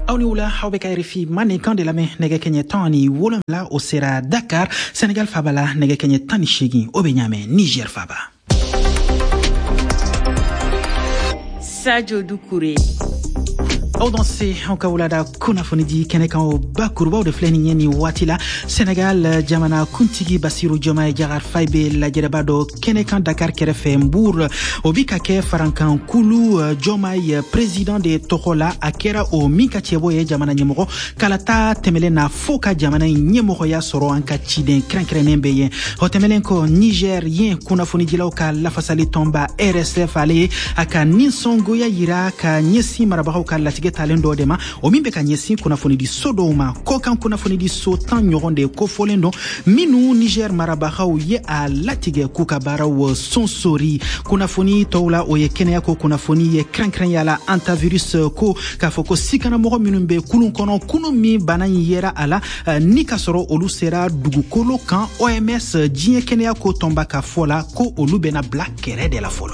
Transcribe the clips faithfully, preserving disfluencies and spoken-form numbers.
Auniula Haubeka Rifi Mane Kandelame Nege Kenye Tani Wolomla Osera Dakar Senegal Fabala Nege Kenye Tani Shigi Obenyame Niger Faba. Sadio Doucouré. Au danse en kaulada kuna fonidi keneka o bakurba de fleni ni watila Senegal jamana kuntigi Bassirou Diomaye Diakhar Faye be la jerebado keneka Dakar kerefe Mbour obika ke farankan kulu Diomaye président de Tokola akera o mika cheboye jamana nyemoko kalata temele na foka jamana nyemoko ya soro anka chiden krenkrenen beye o temelen ko Nigerien kuna fonidi la ka la fasali tomba R S F ale aka ninsongo ya yira ka nyesi marabaho ka latige talendo dema o mimbe ka nyesi kuna foni di sodoma kokan kuna foni di sotan nyoronde ko folendo minu Niger marabaho ye a latige kuka barawo sonsori kuna foni toula o ye kenya ko kuna foni ye krankran yala antivirus ko ka foko sikana mo minumbe kulun kono kuno mi banan yera ala uh, nikasoro olu sera dugukolo kan O M S jie kenya ko tomba ka fola ko olu bena black kere de la folo.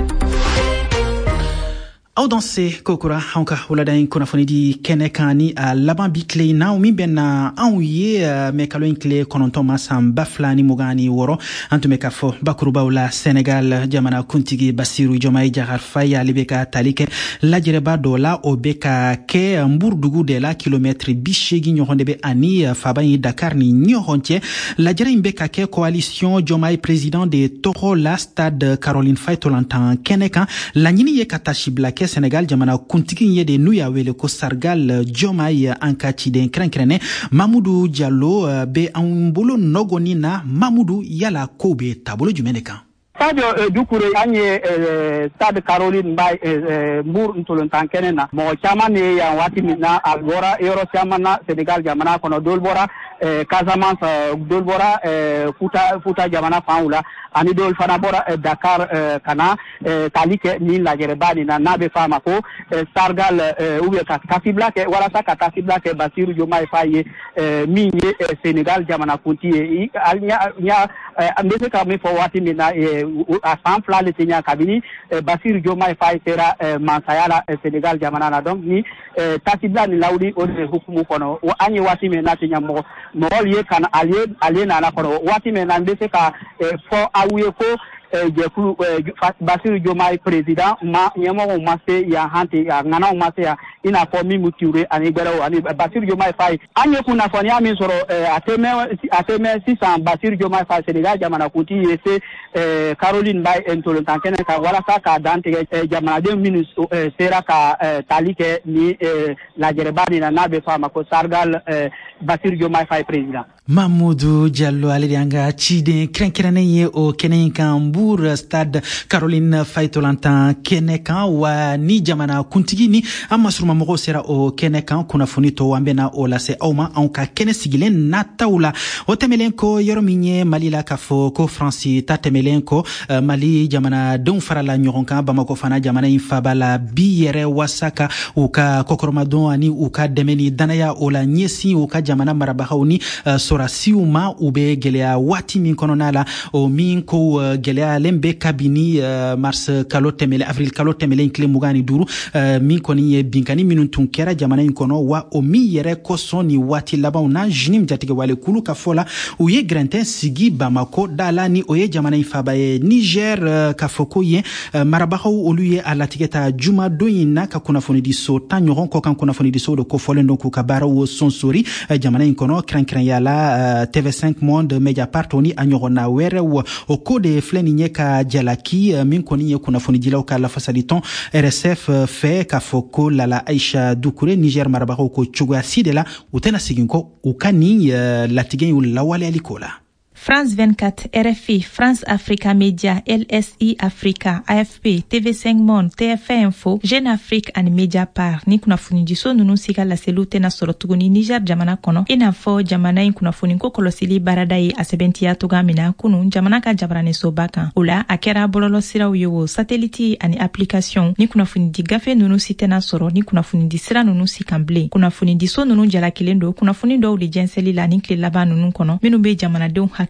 Au danse kokura hanka uladain kuna fonidi kenekani a laban bikle na umi bena anouye me kalo inkle kononton masam baflani mogani woro antume kafo bakuruba ula Senegal jamana kuntigi Bassirou Diomaye Diakhar Faye alibeka talike la jereba dola obeka ke Mbourdugu de la kilomètre bishegi nyohondebe ani fabani Dakar ni nyohonche la jere imbeka ke coalition Diomaye président de Tokola stade Caroline Faye tolantan keneka la nyini ye katashi blake Senegal jamana kuntigi yede nuya wele ko sargal Diomaye anka chiden krenkrene Mamoudou Diallo uh, be ambolo nogoni na Mamoudou yala kobe tabolo jumeneka. Sadio Doucouré anye stade Caroline Faye Mbour ntolontan kenena mo chama ne ya wati mina algora euro chama na Senegal jamana kono dolbora Casamance dolbora futa futa jamana faula ani dol fana bora Dakar kana talike ni la jerebani na nabe fama ko sargal ube kasibla ke wala sa kasibla ke Bassirou Diomaye Faye minye Senegal jamana kunti nya nya mbese ka me fo wati mina a san flale tenya kabini Bassirou Diomaye Faye sera mansayala Senegal jamana na donc ni tasibla ni laudi o hukumu kono anye wati me na tenya mo mo liye kana aliye aliye na na kono wati me na mbese ka fo awuye ko jeku Bassirou Diomaye président ma nyemo o masse ya hante ya ngana o masse ya ina ko mi muture ani gbero ani Bassirou Diomaye Faye anye kuna foni ami soro ateme ateme six cents Bassirou Diomaye Faye Senegal jamana kuti yese Caroline Faye entolontan kene ka wala sa ka dante jamana de minus sera ka talike ni la jerebani na nabe fama ko sargal Bassirou Diomaye Faye président Mamoudou Diallo alianga chide krenkrene ye o kenenka Mbour stade Caroline Faye tolantan keneka wa ni jamana kuntigi ni amasruma mogo sera o keneka kuna funito wambena o lase auma anka kene sigilen nataula o temelenko yorominye malila kafo ko franci ta temelenko uh, mali jamana don farala nyoronka bamako fana jamana infabala biyere wasaka uka kokoromadon ani uka demeni danaya ola nyesi uka jamana marabahauni uh, sora siuma ube gelea wati min kononala o min ko uh, gelea lembe kabini uh, mars kalo temele avril kalo temele inkle mugani duru uh, min koni ye binkani minun tunkera jamana inkono wa o mi yere kosoni wati laba una jinim jatige wale kulu kafola uye grenten sigi Bamako dala ni oye jamana infaba ye Niger uh, kafoko ye uh, marabaho oluye alatigeta juma doyina ka kuna foni di so tanyoron ko kan kuna foni di so do ko folendo ku kabara wo sonsori uh, jamana inkono kran kran yala uh, T V cinq Monde Mediapart oni anyorona were wo o kode fleni nyeka jalaki uh, min koni ye kuna foni dila ka la fasaliton R S F uh, fe kafoko lala Aisha Doucouré Niger marabaho ko chugwa sidela utena siginko ukani uh, latigen yu lawale alikola. France vingt-quatre, R F I, France Africa Media, L S I Africa, A F P, T V cinq Monde, T F un Info, Jeune Afrique and Mediapart. Ni kuna funi diso nunu sika la selute na sorotuguni Niger jamana kono. Ina fo jamana in kuna funi ko kolosili baradai asebenti ya tugamina kunu jamana ka jabrane sobaka. Ula akera bololo sira uyo satellite ani application. Ni kuna funi di gafe nunu site na soro ni kuna funi di sira nunu sikamble. Kuna funi diso nunu jala kilendo kuna funi do uli jenseli la ni kle laba nunu kono. Minu be jamana de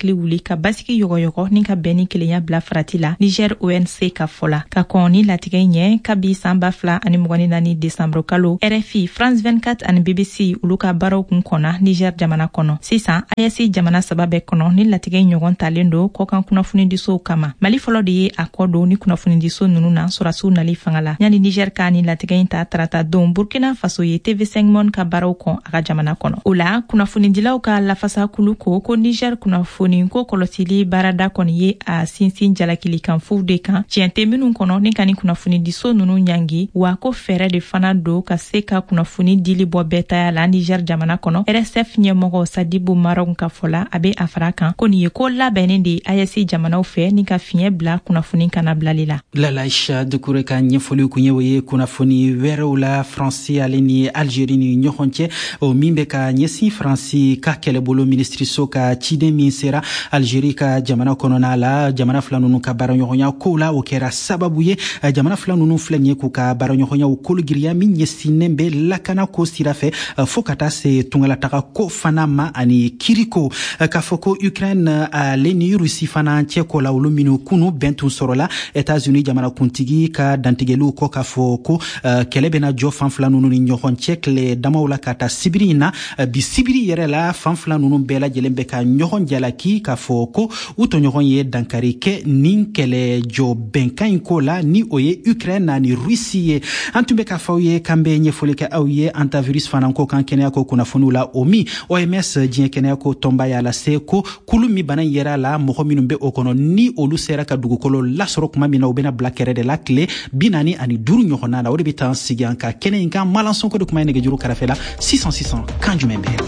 hakili wuli ka basigi yogoyogo ni ka bɛn ni kelenya bila farati la Niger O N C ka fɔ la ka kɔn ni latigɛ ɲɛ kabi san ba fila ani mugan ni naani Desanburu kalo R F I France vingt-quatre ani B B C olu ka baaraw kun kɔnna Niger jamana kɔnɔ sisan A E S jamana saba bɛɛ kɔnɔ ni latigɛ ɲɔgɔn talen do kɔkan kunnafonidisow kama Mali fɔlɔ de ye a kɔ don ni kunnafonidiso nunu na sɔrasiw nali fanga la yani Niger ka ni latigɛ in ta tarata don Burkina Faso ye T V cinq Monde ka baaraw kɔn a ka jamana kɔnɔ o la kunnafonidilaw ka lafasa kulu ko ko Niger kunnafoni ko kɔlɔsili baarada kɔni ye a sinsin jalakili kan fu de kan tiɲɛ tɛ minnu kɔnɔ ni ka ni kunnafonidiso nunu ɲangi wa ko fɛɛrɛ de fana do ka se ka kunnafoni dili bɔ bɛɛ taya la Niger jamana kɔnɔ R S F ɲɛmɔgɔ Sadibu Marɔn ka fɔ la a bɛ a fara kan ko nin ye ko labɛnnen de A E S jamanaw fɛ ni ka fiɲɛ bila kunnafoni kana bilali la Lalaisha Dukure ka ɲɛfɔli kun ye o ye kunnafoni wɛrɛw la France ale ni Algérie ni ɲɔgɔn cɛ o min bɛ ka ɲɛsin France ka kɛlɛbolo ministriso ka ciden min sera Algérie ka jamana kɔnɔna la jamana fila ninnu ka baaraɲɔgɔnya kow la o kɛra sababu ye jamana fila ninnu filɛ nin ye k'u ka baaraɲɔgɔnyaw kologiriya min ɲɛsinnen bɛ lakana ko sira fɛ fo ka taa se tungalataga ko fana ma ani kiriko k'a fɔ ko Ukraine ale ni Rusi fana cɛ ko la olu minnu kunu bɛn tun sɔrɔla États-Unis jamanakuntigi ka dantigɛliw kɔ k'a fɔ ko kɛlɛ bɛna jɔ fan fila ninnu ni ɲɔgɔn cɛ tile damaw la ka taa sibiri in na bi sibiri yɛrɛ la fan fila ninnu bɛɛ lajɛlen bɛ ka ɲɔgɔn jalaki k'a fɔ ko u tɔɲɔgɔn ye dankari kɛ nin kɛlɛ jɔ bɛnkan in ko la ni o ye Ukraine ani Rusi ye an tun bɛ k'a fɔ aw ye k'an bɛ ɲɛfɔli kɛ aw ye antivirus fana ko kan kɛnɛya ko kunnafoniw la o min O M S diɲɛ kɛnɛya ko tɔnba y'a lase ko kulu min bana yɛrɛ la mɔgɔ minnu bɛ o kɔnɔ ni olu sera ka dugukolo lasɔrɔ kuma min na u bɛna bila kɛrɛ de la tile bi naani ani duuru ɲɔgɔnna la o de bɛ taa sigi an ka kɛnɛ in kan Malansɔnko de kuma ye nɛgɛjuru kɛrɛfɛ la six cent six cent kan jumɛn bɛ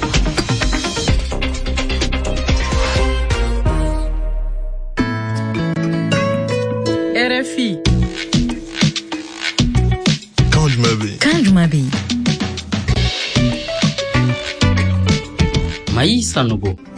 R F I Kan jumɛn bɛ yen kan jumɛn bɛ yen Maï Sanogo